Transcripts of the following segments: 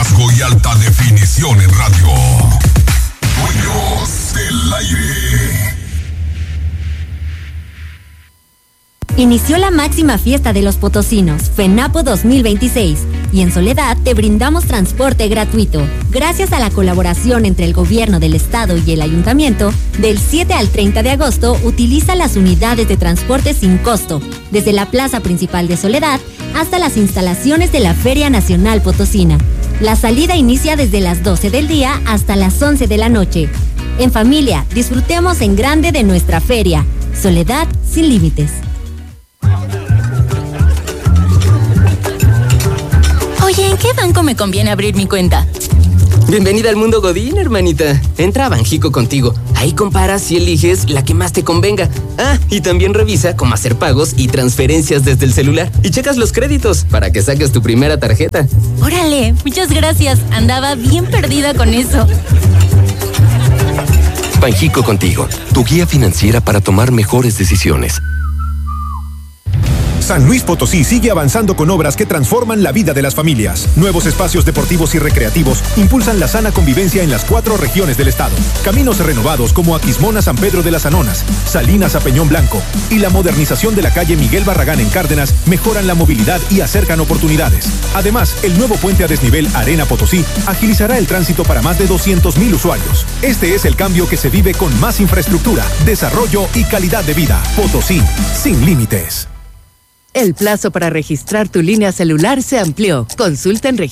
liderazgo y alta definición en radio. Dueños del aire. Inició la máxima fiesta de los potosinos, FENAPO 2026, y en Soledad te brindamos transporte gratuito. Gracias a la colaboración entre el gobierno del estado y el ayuntamiento, del 7 al 30 de agosto utiliza las unidades de transporte sin costo, desde la plaza principal de Soledad hasta las instalaciones de la Feria Nacional Potosina. La salida inicia desde las 12 del día hasta las 11 de la noche. En familia, disfrutemos en grande de nuestra feria. Soledad sin límites. Oye, ¿en qué banco me conviene abrir mi cuenta? Bienvenida al mundo Godín, hermanita. Entra a Banjico Contigo. Ahí comparas y eliges la que más te convenga. Ah, y también revisa cómo hacer pagos y transferencias desde el celular. Y checas los créditos para que saques tu primera tarjeta. Órale, muchas gracias. Andaba bien perdida con eso. Banjico Contigo, tu guía financiera para tomar mejores decisiones. San Luis Potosí sigue avanzando con obras que transforman la vida de las familias. Nuevos espacios deportivos y recreativos impulsan la sana convivencia en las 4 regiones del estado. Caminos renovados como Aquismón a San Pedro de las Anonas, Salinas a Peñón Blanco y la modernización de la calle Miguel Barragán en Cárdenas mejoran la movilidad y acercan oportunidades. Además, el nuevo puente a desnivel Arena Potosí agilizará el tránsito para más de 200,000 usuarios. Este es el cambio que se vive con más infraestructura, desarrollo y calidad de vida. Potosí, sin límites. El plazo para registrar tu línea celular se amplió. Consulta en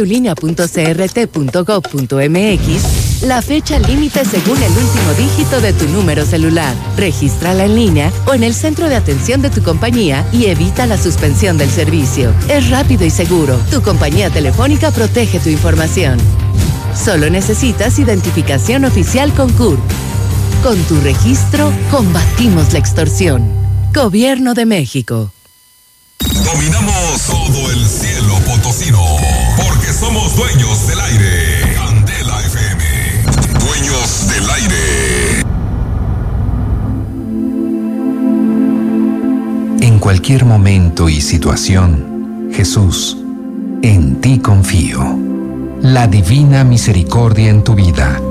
registratulinea.crt.gov.mx la fecha límite según el último dígito de tu número celular. Regístrala en línea o en el centro de atención de tu compañía y evita la suspensión del servicio. Es rápido y seguro. Tu compañía telefónica protege tu información. Solo necesitas identificación oficial con CURP. Con tu registro, combatimos la extorsión. Gobierno de México. Dominamos todo el cielo potosino, porque somos dueños del aire. Candela FM, dueños del aire. En cualquier momento y situación, Jesús, en ti confío. La divina misericordia en tu vida.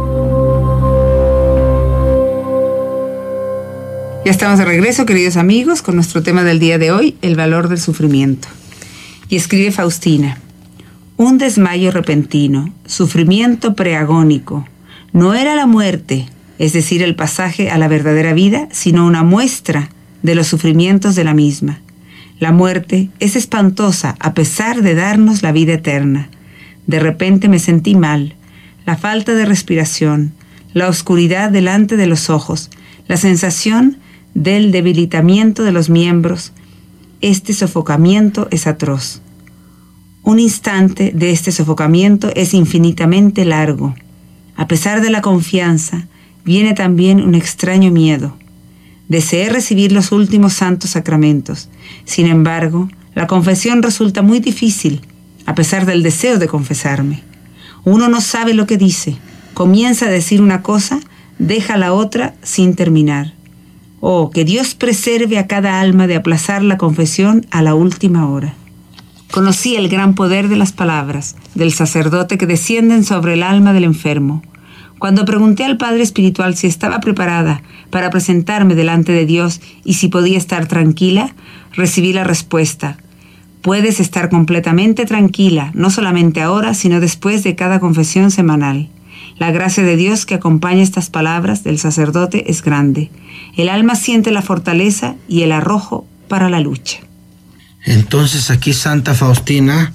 Ya estamos de regreso, queridos amigos, con nuestro tema del día de hoy, el valor del sufrimiento. Y escribe Faustina: un desmayo repentino, sufrimiento preagónico, no era la muerte, es decir, el pasaje a la verdadera vida, sino una muestra de los sufrimientos de la misma. La muerte es espantosa a pesar de darnos la vida eterna. De repente me sentí mal, la falta de respiración, la oscuridad delante de los ojos, la sensación del debilitamiento de los miembros. Este sofocamiento es atroz. Un instante de este sofocamiento es infinitamente largo. A pesar de la confianza, viene también un extraño miedo. Deseé recibir los últimos santos sacramentos. Sin embargo, la confesión resulta muy difícil, a pesar del deseo de confesarme. Uno no sabe lo que dice. Comienza a decir una cosa, deja la otra sin terminar. Oh, que Dios preserve a cada alma de aplazar la confesión a la última hora. Conocí el gran poder de las palabras del sacerdote que descienden sobre el alma del enfermo. Cuando pregunté al Padre Espiritual si estaba preparada para presentarme delante de Dios y si podía estar tranquila, recibí la respuesta: puedes estar completamente tranquila, no solamente ahora, sino después de cada confesión semanal. La gracia de Dios que acompaña estas palabras del sacerdote es grande. El alma siente la fortaleza y el arrojo para la lucha. Entonces aquí Santa Faustina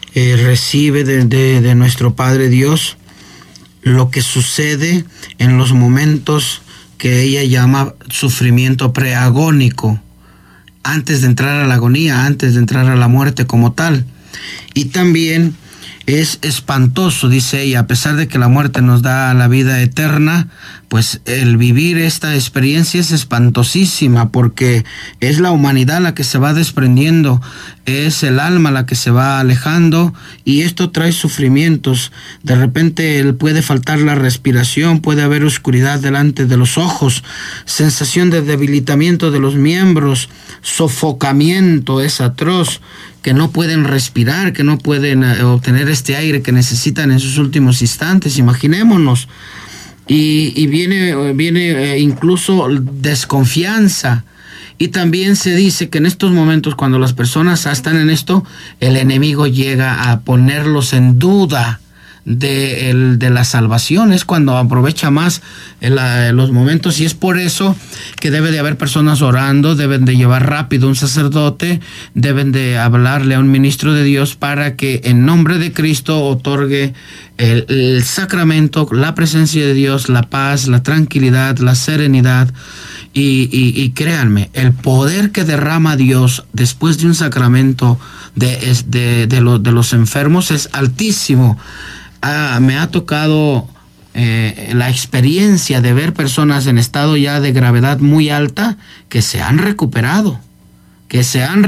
recibe de nuestro Padre Dios lo que sucede en los momentos que ella llama sufrimiento preagónico, antes de entrar a la agonía, antes de entrar a la muerte como tal. Y también es espantoso, dice ella, a pesar de que la muerte nos da la vida eterna, pues el vivir esta experiencia es espantosísima, porque es la humanidad la que se va desprendiendo, es el alma la que se va alejando, y esto trae sufrimientos. De repente puede faltar la respiración, puede haber oscuridad delante de los ojos, sensación de debilitamiento de los miembros, sofocamiento, es atroz. que no pueden respirar, que no pueden obtener este aire que necesitan en sus últimos instantes, imaginémonos. Y viene incluso desconfianza. Y también se dice que en estos momentos, cuando las personas están en esto, el enemigo llega a ponerlos en duda de la salvación. Es cuando aprovecha más los momentos, y es por eso que debe de haber personas orando, deben de llevar rápido un sacerdote, deben de hablarle a un ministro de Dios para que en nombre de Cristo otorgue el sacramento, la presencia de Dios, la paz, la tranquilidad, la serenidad. Y créanme, el poder que derrama Dios después de un sacramento de los enfermos es altísimo. Me ha tocado la experiencia de ver personas en estado ya de gravedad muy alta que se han recuperado, que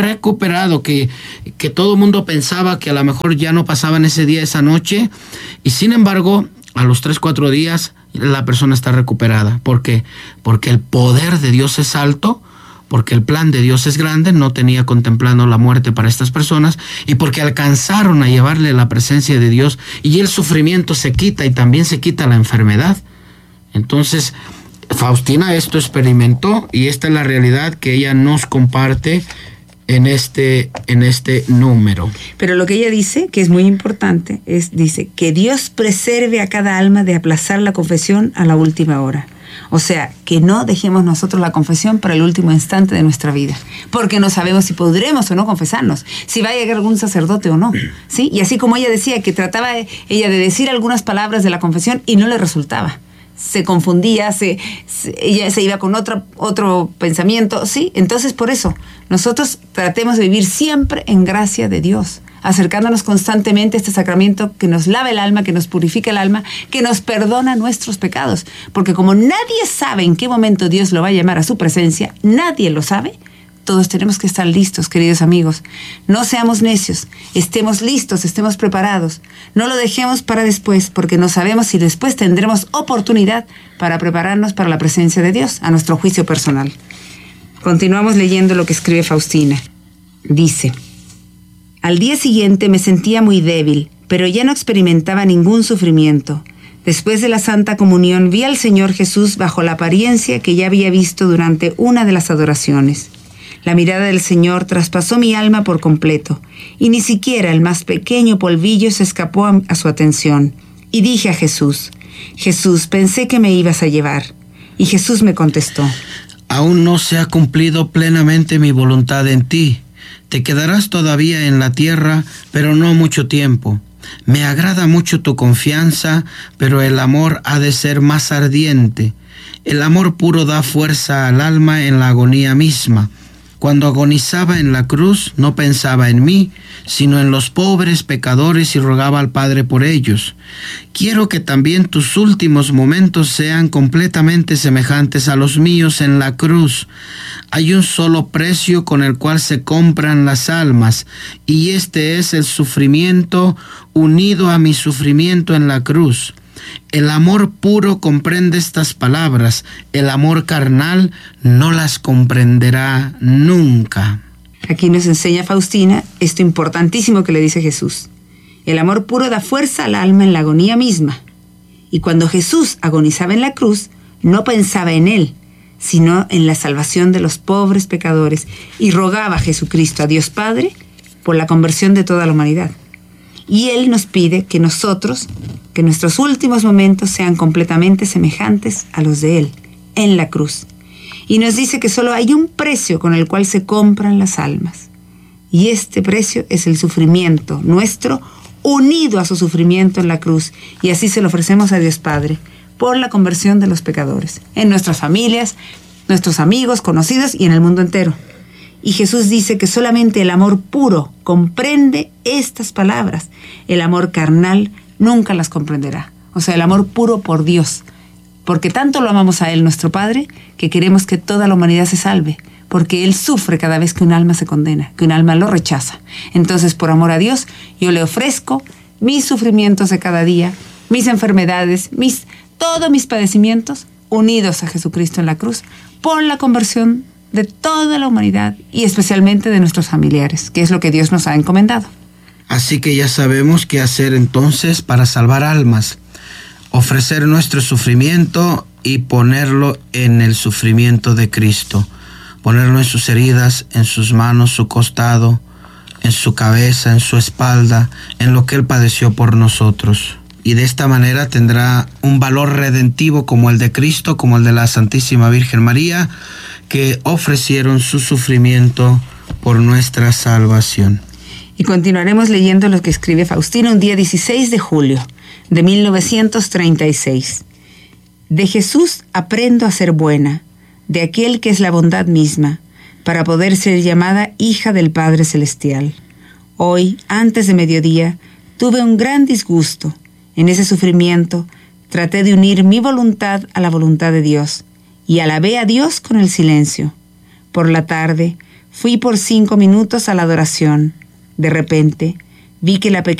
todo el mundo pensaba que a lo mejor ya no pasaban ese día, esa noche, y sin embargo, a los 3-4 días la persona está recuperada. ¿Por qué? Porque el poder de Dios es alto, porque el plan de Dios es grande, no tenía contemplando la muerte para estas personas, y porque alcanzaron a llevarle la presencia de Dios, y el sufrimiento se quita y también se quita la enfermedad. Entonces, Faustina esto experimentó, y esta es la realidad que ella nos comparte en este número. Pero lo que ella dice, que es muy importante, dice que Dios preserve a cada alma de aplazar la confesión a la última hora. O sea, que no dejemos nosotros la confesión para el último instante de nuestra vida, porque no sabemos si podremos o no confesarnos, si va a llegar algún sacerdote o no, ¿sí? Y así como ella decía que trataba ella de decir algunas palabras de la confesión y no le resultaba, se confundía, ella se iba con otro pensamiento, ¿sí? Entonces, por eso, nosotros tratemos de vivir siempre en gracia de Dios, acercándonos constantemente a este sacramento que nos lava el alma, que nos purifica el alma, que nos perdona nuestros pecados. Porque como nadie sabe en qué momento Dios lo va a llamar a su presencia, nadie lo sabe, todos tenemos que estar listos, queridos amigos. No seamos necios, estemos listos, estemos preparados. No lo dejemos para después, porque no sabemos si después tendremos oportunidad para prepararnos para la presencia de Dios, a nuestro juicio personal. Continuamos leyendo lo que escribe Faustina. Dice: al día siguiente me sentía muy débil, pero ya no experimentaba ningún sufrimiento. Después de la Santa Comunión vi al Señor Jesús bajo la apariencia que ya había visto durante una de las adoraciones. La mirada del Señor traspasó mi alma por completo, y ni siquiera el más pequeño polvillo se escapó a su atención. Y dije a Jesús: Jesús, pensé que me ibas a llevar. Y Jesús me contestó: aún no se ha cumplido plenamente mi voluntad en ti. Te quedarás todavía en la tierra, pero no mucho tiempo. Me agrada mucho tu confianza, pero el amor ha de ser más ardiente. El amor puro da fuerza al alma en la agonía misma. Cuando agonizaba en la cruz, no pensaba en mí, sino en los pobres pecadores, y rogaba al Padre por ellos. Quiero que también tus últimos momentos sean completamente semejantes a los míos en la cruz. Hay un solo precio con el cual se compran las almas, y este es el sufrimiento unido a mi sufrimiento en la cruz. El amor puro comprende estas palabras, el amor carnal no las comprenderá nunca. Aquí nos enseña Faustina esto importantísimo que le dice Jesús. El amor puro da fuerza al alma en la agonía misma. Y cuando Jesús agonizaba en la cruz, no pensaba en él, sino en la salvación de los pobres pecadores, y rogaba a Jesucristo, a Dios Padre, por la conversión de toda la humanidad. Y Él nos pide que nosotros, que nuestros últimos momentos sean completamente semejantes a los de Él, en la cruz. Y nos dice que solo hay un precio con el cual se compran las almas. Y este precio es el sufrimiento nuestro, unido a su sufrimiento en la cruz. Y así se lo ofrecemos a Dios Padre, por la conversión de los pecadores, en nuestras familias, nuestros amigos, conocidos y en el mundo entero. Y Jesús dice que solamente el amor puro comprende estas palabras. El amor carnal nunca las comprenderá. O sea, el amor puro por Dios. Porque tanto lo amamos a Él, nuestro Padre, que queremos que toda la humanidad se salve. Porque Él sufre cada vez que un alma se condena, que un alma lo rechaza. Entonces, por amor a Dios, yo le ofrezco mis sufrimientos de cada día, mis enfermedades, todos mis padecimientos, unidos a Jesucristo en la cruz, por la conversión de toda la humanidad y especialmente de nuestros familiares, que es lo que Dios nos ha encomendado. Así que ya sabemos qué hacer entonces para salvar almas. Ofrecer nuestro sufrimiento y ponerlo en el sufrimiento de Cristo. Ponerlo en sus heridas, en sus manos, su costado, en su cabeza, en su espalda, en lo que Él padeció por nosotros. Y de esta manera tendrá un valor redentivo como el de Cristo, como el de la Santísima Virgen María, que ofrecieron su sufrimiento por nuestra salvación. Y continuaremos leyendo lo que escribe Faustina un día 16 de julio de 1936. De Jesús aprendo a ser buena, de aquel que es la bondad misma, para poder ser llamada hija del Padre Celestial. Hoy, antes de mediodía, tuve un gran disgusto. En ese sufrimiento, traté de unir mi voluntad a la voluntad de Dios, y alabé a Dios con el silencio. Por la tarde, fui por 5 minutos a la adoración. De repente, vi que la pequeña